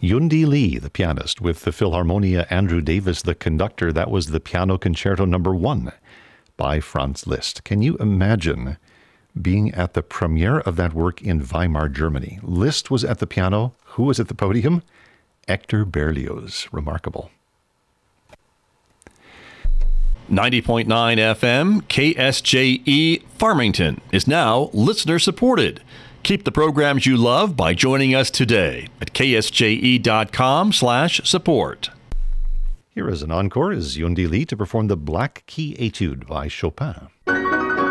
Yundi Lee, the pianist, with the Philharmonia Andrew Davis, the conductor. That was the Piano Concerto No. 1 by Franz Liszt. Can you imagine being at the premiere of that work in Weimar, Germany? Liszt was at the piano. Who was at the podium? Hector Berlioz. Remarkable. 90.9 FM, KSJE Farmington is now listener supported. Keep the programs you love by joining us today at ksje.com/support. Here is an encore is Yundi Lee to perform the Black Key Etude by Chopin.